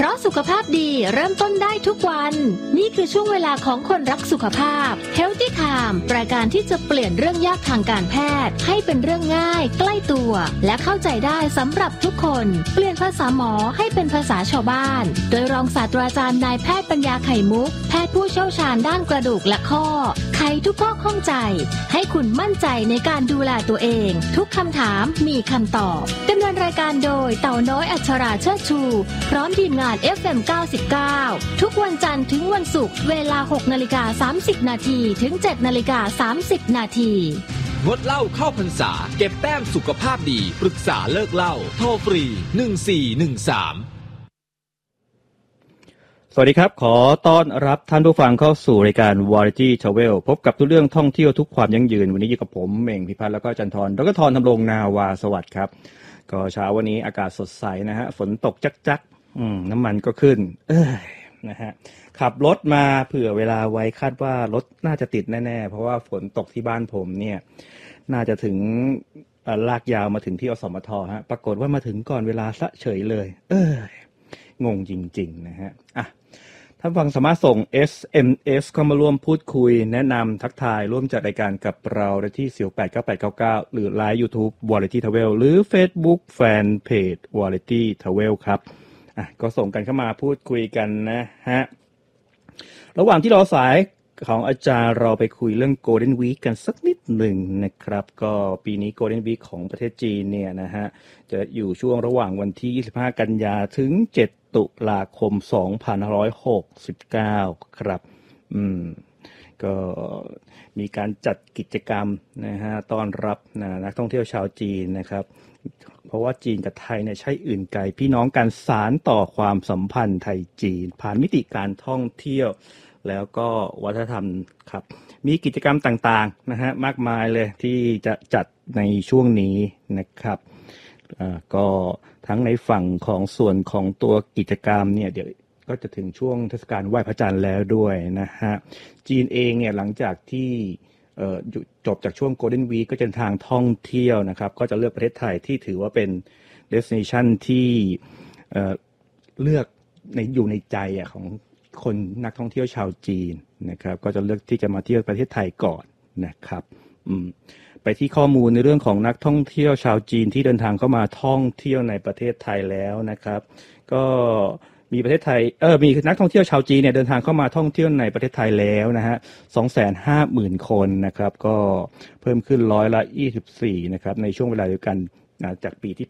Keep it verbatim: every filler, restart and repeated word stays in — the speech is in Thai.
เพราะสุขภาพดีเริ่มต้นได้ทุกวันนี่คือช่วงเวลาของคนรักสุขภาพ Healthy Time รายการที่จะเปลี่ยนเรื่องยากทางการแพทย์ให้เป็นเรื่องง่ายใกล้ตัวและเข้าใจได้สำหรับทุกคนเปลี่ยนภาษาหมอให้เป็นภาษาชาวบ้านโดยรองศาสตราจารย์นายแพทย์ปัญญาไข่มุกแพทย์ผู้เชี่ยวชาญด้านกระดูกและข้อไขทุกข้อข้องใจให้คุณมั่นใจในการดูแลตัวเองทุกคำถามมีคำตอบดำเนินรายการโดยเต่าน้อยอัชราเชิดชูพร้อมทีมงาน เอฟ เอ็ม เก้าสิบเก้า ทุกวันจันทร์ถึงวันศุกร์เวลา หกนาฬิกาสามสิบนาทีถึง เจ็ดนาฬิกาสามสิบนาทีงดเหล้าเข้าพรรษาเก็บแต้มสุขภาพดีปรึกษาเลิกเหล้าโทรฟรีหนึ่งสี่หนึ่งสามสวัสดีครับขอต้อนรับท่านผู้ฟังเข้าสู่รายการ Variety Travel พบกับทุกเรื่องท่องเที่ยวทุกความยั่งยืนวันนี้อยู่กับผมเม่งพิพัฒน์แล้วก็จันทร์ดร.ธร ธำรงนาวาสวัสดิ์ครับก็เช้าวันนี้อากาศสดใสนะฮะฝนตกจักๆอืมน้ำมันก็ขึ้นเอ้ยนะฮะขับรถมาเผื่อเวลาไว้คาดว่ารถน่าจะติดแน่ๆเพราะว่าฝนตกที่บ้านผมเนี่ยน่าจะถึงลากยาวมาถึงที่อสมทฮะปรากฏว่ามาถึงก่อนเวลาซะเฉยเลยเอ้ยงงจริงๆนะฮะอ่ะท่านฟังสามารถส่ง เอส เอ็ม เอส เข้ามาร่วมพูดคุยแนะนำทักทายร่วมจัดรายการกับเราได้ที่สี่ แปด เก้า แปด เก้า เก้าหรือ ไลน์ YouTube Variety Travel หรือ Facebook Fanpage Variety Travel ครับอ่ะก็ส่งกันเข้ามาพูดคุยกันนะฮะระหว่างที่รอสายของอาจารย์เราไปคุยเรื่อง Golden Week กันสักนิดหนึ่งนะครับก็ปีนี้ Golden Week ของประเทศจีนเนี่ยนะฮะจะอยู่ช่วงระหว่างวันที่ยี่สิบห้ากันยาถึงเจ็ดตุลาคมสองพันห้าร้อยหกสิบเก้าครับอืมก็มีการจัดกิจกรรมนะฮะต้อนรับนะนักท่องเที่ยวชาวจีนนะครับเพราะว่าจีนกับไทยเนี่ยใช่อื่นไกลพี่น้องการสานต่อความสัมพันธ์ไทยจีนผ่านมิติการท่องเที่ยวแล้วก็วัฒนธรรมครับมีกิจกรรมต่างๆนะฮะมากมายเลยที่จะจัดในช่วงนี้นะครับอ่าก็ทั้งในฝั่งของส่วนของตัวกิจกรรมเนี่ยเดี๋ยวก็จะถึงช่วงเทศกาลไหว้พระจันทร์แล้วด้วยนะฮะจีนเองเนี่ยหลังจากที่เอ่อจบจากช่วง Golden Week ก็จะเดินทางท่องเที่ยวนะครับก็จะเลือกประเทศไทยที่ถือว่าเป็น destination ที่เอ่อเลือกในอยู่ในใจอ่ะของคนนักท่องเที่ยวชาวจีนนะครับก็จะเลือกที่จะมาเที่ยวประเทศไทยก่อนนะครับอืมไปที่ข้อมูลในเรื่องของนักท่องเที่ยวชาวจีนที่เดินทางเข้ามาท่องเที่ยวในประเทศไทยแล้วนะครับก็มีประเทศไทยเออมีนักท่องเที่ยวชาวจีนเนี่ยเดินทางเข้ามาท่องเที่ยวในประเทศไทยแล้วนะฮะ สองแสนห้าหมื่น คนนะครับก็เพิ่มขึ้นร้อยละยี่สิบสี่นะครับในช่วงเวลาเดียวกันนะจากปีที่